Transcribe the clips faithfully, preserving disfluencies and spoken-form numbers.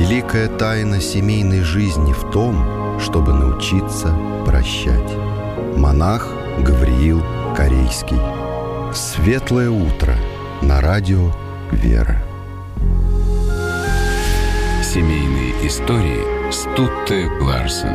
Великая тайна семейной жизни в том, чтобы научиться прощать. Монах Гавриил Корейский. Светлое утро на радио «Вера». Семейные истории с Тутте Ларсен.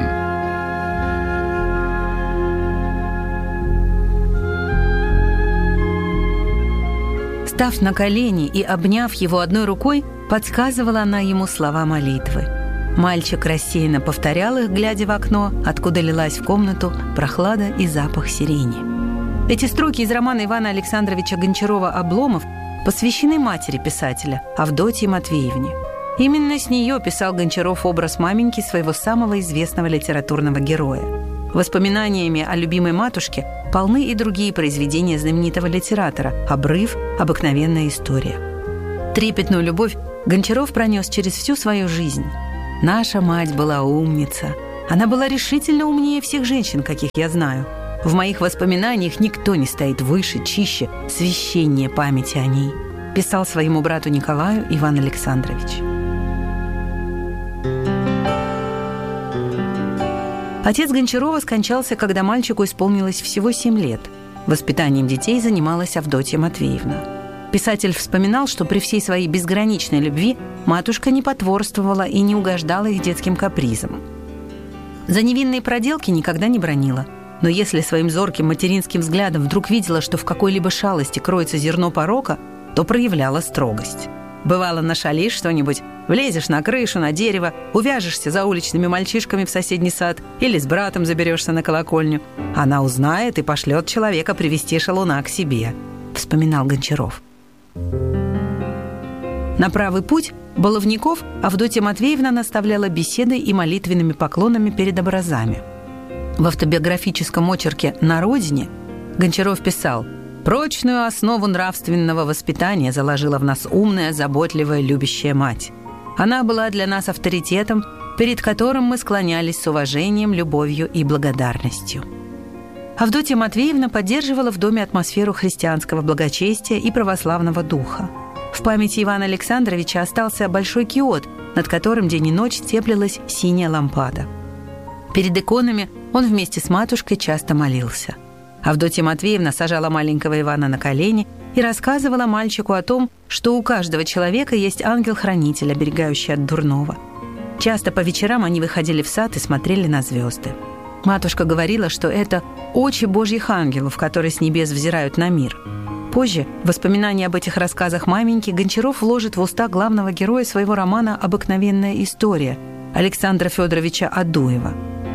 Став на колени и обняв его одной рукой, подсказывала она ему слова молитвы. Мальчик рассеянно повторял их, глядя в окно, откуда лилась в комнату прохлада и запах сирени. Эти строки из романа Ивана Александровича Гончарова «Обломов» посвящены матери писателя, Авдотье Матвеевне. Именно с нее писал Гончаров образ маменьки своего самого известного литературного героя. Воспоминаниями о любимой матушке полны и другие произведения знаменитого литератора «Обрыв», «Обыкновенная история». Трепетную любовь Гончаров пронес через всю свою жизнь. Наша мать была умница. Она была решительно умнее всех женщин, каких я знаю. В моих воспоминаниях никто не стоит выше, чище, священнее памяти о ней, писал своему брату Николаю Иван Александрович. Отец Гончарова скончался, когда мальчику исполнилось всего семь лет. Воспитанием детей занималась Авдотья Матвеевна. Писатель вспоминал, что при всей своей безграничной любви матушка не потворствовала и не угождала их детским капризам. За невинные проделки никогда не бранила. Но если своим зорким материнским взглядом вдруг видела, что в какой-либо шалости кроется зерно порока, то проявляла строгость. Бывало, нашалишь что-нибудь, влезешь на крышу, на дерево, увяжешься за уличными мальчишками в соседний сад или с братом заберешься на колокольню. Она узнает и пошлет человека привести шалуна к себе, вспоминал Гончаров. На правый путь баловников Авдотья Матвеевна наставляла беседой и молитвенными поклонами перед образами. В автобиографическом очерке «На родине» Гончаров писал: «Прочную основу нравственного воспитания заложила в нас умная, заботливая, любящая мать. Она была для нас авторитетом, перед которым мы склонялись с уважением, любовью и благодарностью». Авдотья Матвеевна поддерживала в доме атмосферу христианского благочестия и православного духа. В памяти Ивана Александровича остался большой киот, над которым день и ночь теплилась синяя лампада. Перед иконами он вместе с матушкой часто молился. Авдотья Матвеевна сажала маленького Ивана на колени и рассказывала мальчику о том, что у каждого человека есть ангел-хранитель, оберегающий от дурного. Часто по вечерам они выходили в сад и смотрели на звезды. Матушка говорила, что это очи божьих ангелов, которые с небес взирают на мир. Позже воспоминания об этих рассказах маменьки Гончаров вложит в уста главного героя своего романа «Обыкновенная история» Александра Федоровича Адуева.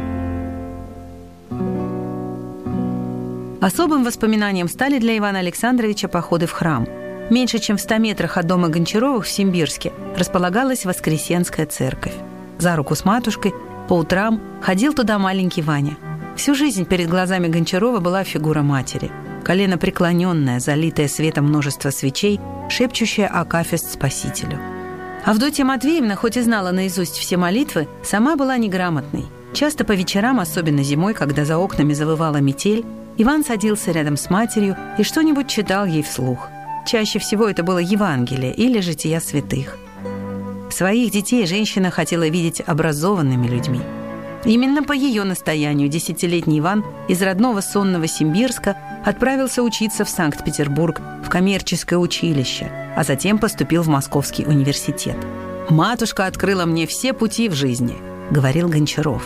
Особым воспоминанием стали для Ивана Александровича походы в храм. Меньше чем в ста метрах от дома Гончаровых в Симбирске располагалась Воскресенская церковь. За руку с матушкой по утрам ходил туда маленький Ваня. Всю жизнь перед глазами Гончарова была фигура матери. Колено преклоненное, залитое светом множества свечей, шепчущая акафист Спасителю. Авдотья Матвеевна, хоть и знала наизусть все молитвы, сама была неграмотной. Часто по вечерам, особенно зимой, когда за окнами завывала метель, Иван садился рядом с матерью и что-нибудь читал ей вслух. Чаще всего это было Евангелие или жития святых. Своих детей женщина хотела видеть образованными людьми. Именно по ее настоянию десятилетний Иван из родного сонного Симбирска отправился учиться в Санкт-Петербург в коммерческое училище, а затем поступил в Московский университет. «Матушка открыла мне все пути в жизни», — говорил Гончаров.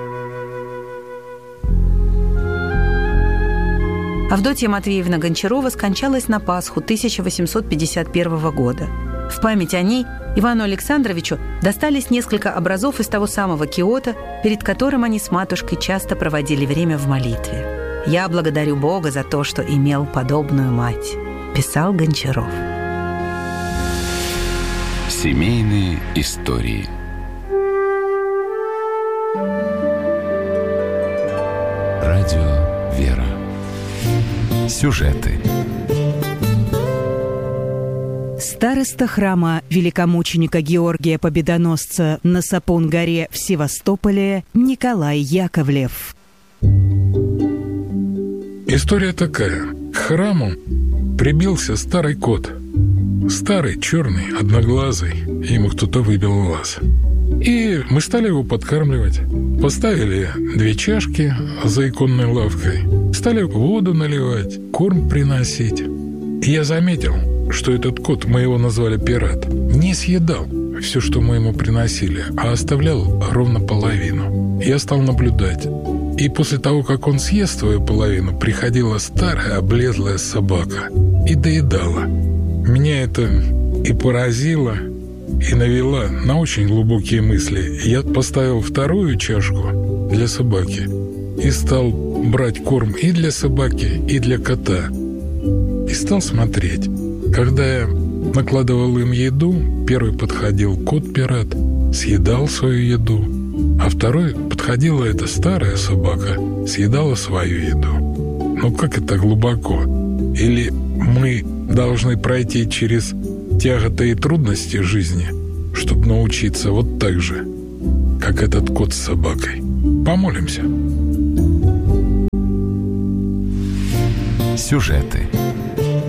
Авдотья Матвеевна Гончарова скончалась на Пасху тысяча восемьсот пятьдесят первого года. В память о ней Ивану Александровичу достались несколько образов из того самого киота, перед которым они с матушкой часто проводили время в молитве. «Я благодарю Бога за то, что имел подобную мать», – писал Гончаров. Семейные истории. Радио «Вера». Сюжеты. Староста храма великомученика Георгия Победоносца на Сапун-горе в Севастополе Николай Яковлев. История такая. К храму прибился старый кот. старый, черный, одноглазый, ему кто-то выбил глаз. И мы стали его подкармливать. Поставили две чашки за иконной лавкой, стали воду наливать, корм приносить. И я заметил, что этот кот, мы его назвали Пират, не съедал все, что мы ему приносили, а оставлял ровно половину. Я стал наблюдать. И после того, как он съест свою половину, приходила старая облезлая собака и доедала. Меня это и поразило, и навела на очень глубокие мысли. Я поставил вторую чашку для собаки и стал брать корм и для собаки, и для кота. И стал смотреть. Когда я накладывал им еду, первый подходил кот-пират, съедал свою еду, а второй подходила эта старая собака, съедала свою еду. Ну как это глубоко? Или мы должны пройти через тяготы и трудности жизни, чтобы научиться вот так же, как этот кот с собакой? Помолимся. Сюжеты